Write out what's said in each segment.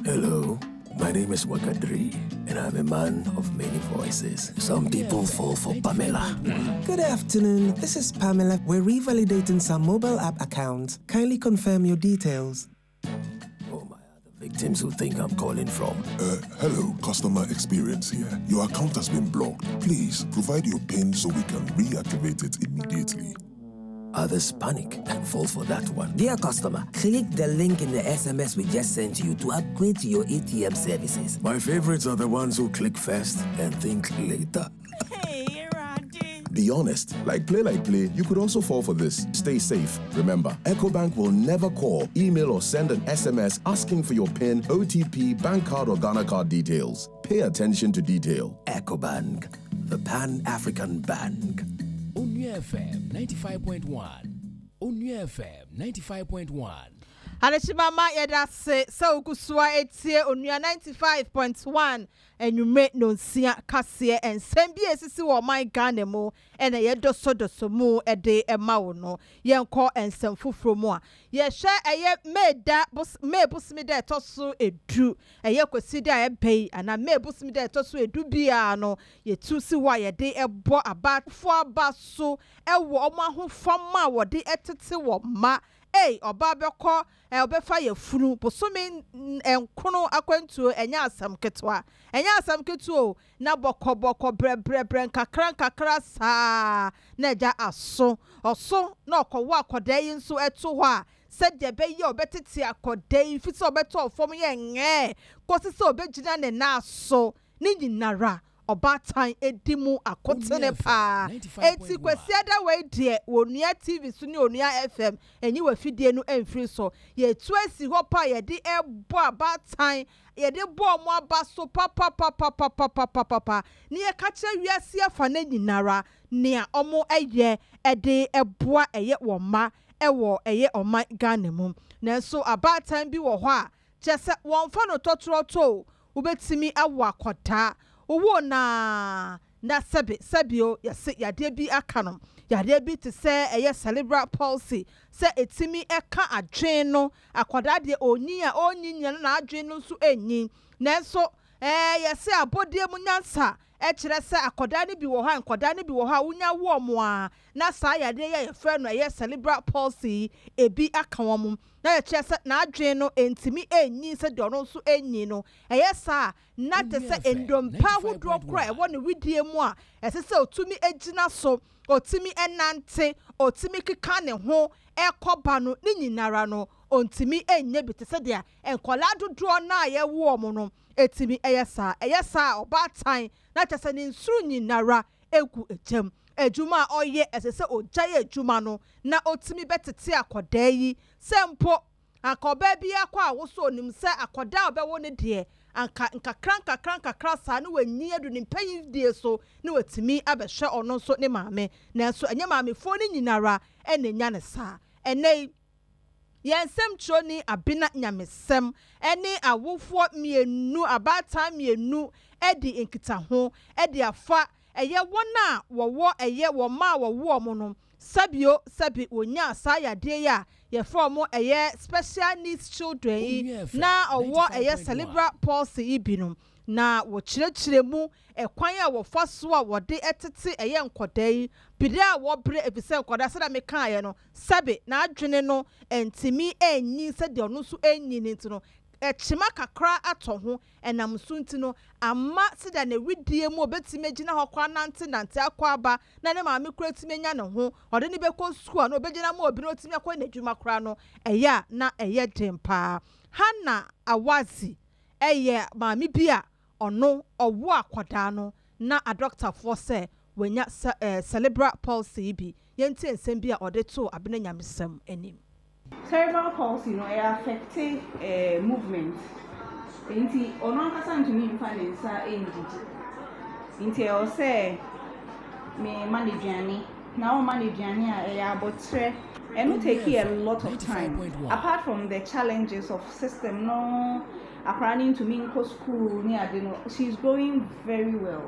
Hello, my name is Wakadri, and I'm a man of many voices. Some people fall for Pamela. Good afternoon, this is Pamela. We're revalidating some mobile app accounts. Kindly confirm your details. Oh, my other victims who think I'm calling from. Hello, customer experience here. Your account has been blocked. Please provide your PIN so we can reactivate it immediately. Others panic and fall for that one. Dear customer, click the link in the SMS we just sent you to upgrade to your ATM services. My favorites are the ones who click first and think later. Hey, Roddy. Be honest. Like play, you could also fall for this. Stay safe. Remember, EcoBank will never call, email, or send an SMS asking for your PIN, OTP, bank card, or Ghana card details. Pay attention to detail. EcoBank, the Pan-African Bank. Onua FM 95.1. Onua FM 95.1. Aleshimama yedase so kusua etie Onua 95.1 enume no sia kase ensem bi esisi wo man Ghana mu ene yedoso mu ede ema wo no yenko ensem fufuro mu a ye hwe eye meda mebusimi de toso edu eye kwesi de ayebei ana mebusimi de toso edu bia no yetusi wa yede ebo abafo abaso ewo omo ahofama wo de etete wo ma oba beko obefa ye funu bosome enkono akwantuo enya asam ketwa na boko bre nkakra saa na eja aso oso na okowo akoda yi nso eto ho a sede be ye obetete akoda yi fiti obeto ofom ye nge kosi se obegina ne na aso ni nyinara Obatan edimu akotene pa eti kwesi ada we de Onua TV so ni Onua FM enyi wa fidie no emfiri so ye tu asi ho pa ye de ebo abatan ye de bo mo abaso papa ni ye ka kire wiase afa na nyinara ne a omo eye ede eboa eye wo ma ewo eye oman Ghana mu na so abatan bi wo ho a chese won fa no totoro ubetimi awo akoda owo na sabio yase yade bi akanom yade bi te se eye cerebral palsy se etimi eka adwen no akoda de onyinya na adwen no so enyi nanso yase abodie mu nyansa kire se akoda ne bi wo ha akoda ne bi wo ha unya wo mo a na sa yade ye frɛ no eye cerebral palsy ebi aka wom na ye kire se na adwen no entimi enyi se de ono so enyi no eye sa na te se endompa hodro kra ewo ne widie mu a ese se otumi egina so otimi enante otimi keka ne ho ekoba no ni nyinara no ontimi enye bi te se de enkola dodro na ye wo mo no etimi eye sa obatan na te se ni nsuru nyinara egu ejem ejuma oye ese se ojaye ejuma no na otimi betete akoda yi sempo akoba bi akwa awoso onim se akoda obewo ne de nkakra saa ne wanyi adu ne mpanyin die so ne watimi abehwe ono so ne maame na so enye maame fo ne nyinara ene nya ne saa ene yensem troni abina nyamesem ene awofo mienu abata mienu edi enkita ho edi afa eye wona wowo eye wo ma wowo mo no sabi onya saa yade ya ye from eye special needs children na owo eye cerebral palsy ibinum na wo chire mu ekwan a wo fa so a wo de etete eye nkoda yi bide a wo bre efise nkoda se da me kan ye no sabi na adwene no entimi enyi se de ono so enyi ni ntino echima kakra ato ho enam so ntino amma se da na widie mu obetime gina ho kwa nante akwa aba na ne maame kura time nya ne ho ode ne beko school na obegina mu obi no time akwa na adwuma kra no eya na eye dempa Hana Awazi eye maame bia ono owo akoda no na a doctor for say wenya cerebral palsy bi yenti ensem bia ode to abena nyamesem anim. Cerebral palsy affects movement. Inti ono akasa ntumi mfa ne nsa enjiji. Inti o say me manageani na o manageani a abotre and no take a lot of time. Apart from the challenges of system planning to me go school near she's growing very well.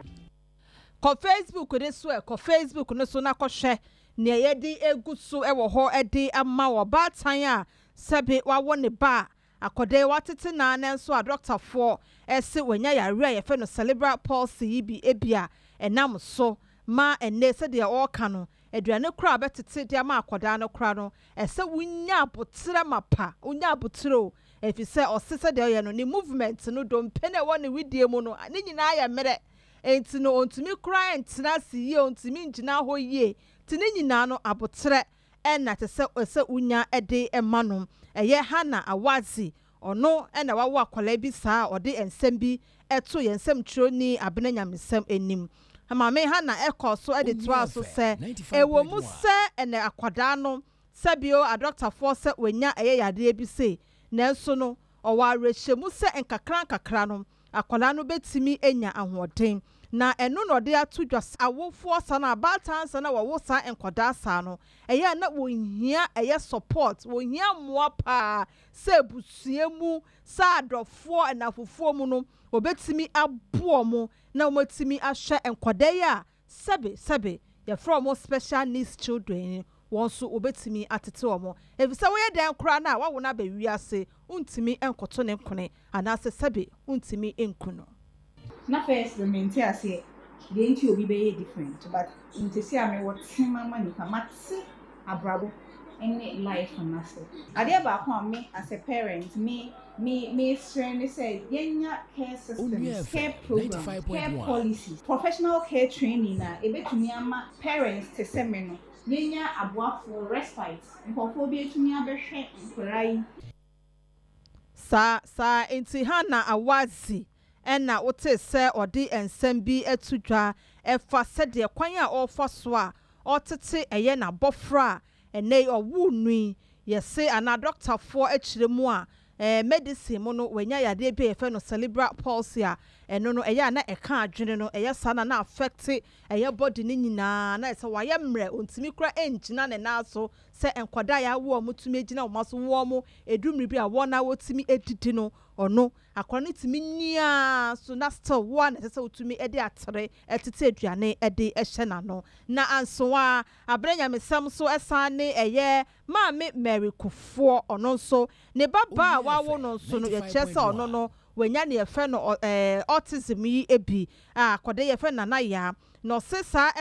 Ko Facebook de so Facebook no so na ko hwe ne yedi egusu ewo ho edi amma wo batan a sebe wa wo ne ba akɔda watete na nso a doctor for ese wanya yare a yefe no cerebral palsy bi ebia enam so ma enne se de ɔka no aduane kura betete de ma akɔda no kura no ese wunya abotre mapa wunya abotre efise osese de ɔyɛ no ni movement no do mpene wɔ ne widie mu no ne nyina ya mere enti no ontumi kura entena siye ontumi ngina hɔ yie ti ne nyina no abotre ɛna te se wunya ɛde ɛma no ɛyɛ Hana Awazi ono ɛna wawo akwala bi saa ɔde ensɛm bi ɛto yɛ nsɛm tro ni abena nyamesɛm enim Mame Hana ɛkɔ so ɛde to aso sɛ ɛwɔ mu sɛ ɛna akwada no sɛbio a doctor for sɛ wanya ɛyɛ yade bi se nanso no ɔwɔ arehyɛ mu sɛ nkakra no akwala no betimi enya ahoɔden na ɛno no de ato dwas awofo sana abatan sana wɔwo sa enkoda sa no ɛyɛ na wɔhia ɛyɛ support wɔhia mmoa pa sɛ busua mu sa adɔfo ɛnafofo mu no obetimi aboɔ mu na wɔmatimi ahwɛ enkoda ya sebe yɛfrɛ mo special needs children wɔn so obetimi atete wɔn efisɛ wɔyɛ dan kora na wɔwo na ba wiase untimi enkoto ne nkone anase sebe untimi enkuno na first the maintain ase the nti obi be different but nti see am what mama ni ka mate abrabo any life and ase ade ba ko me as a parent me strength say yenya care systems care programs care policies professional care training na ebetumi ama parents te se me no yenya aboafo respite nkofo bi etumi abehwe nkorai sa nti Hana Awazi ɛna wote sɛ ɔde ensɛm bi etudwa ɛfa sɛdeɛ kwan a ɔfa so a ɔtete ɛyɛ na bɔfra ɛnɛ ɔwu nui yɛse ana doctor for akyire mu a medicine mu no wanya yade bi ɛfɛ no cerebral palsy a ɛno no ɛyɛ na ɛka adwene no ɛyɛ sana na affect ɛyɛ body ne nyinaa na ɛsɛ wayɛ mmerɛ ontimi kura engina ne naso sɛ enkwada ya wo mutumi egina wo maso wo mo edumri bi a wo na wotimi edidi no ɔno akɔra ne timi nia so na still wo na ɛsɛ wotumi ede atere etete aduane ede ɛhye na no na ansoa abranya mesam so ɛsane ɛyɛ maame Mary Kufuor ɔno nso ne baba wawo no nso no yɛkyɛ sɛ ɔno no wanya ne yɛfɛ no autism yi ebi a akɔde yɛfɛ nana ya no se saa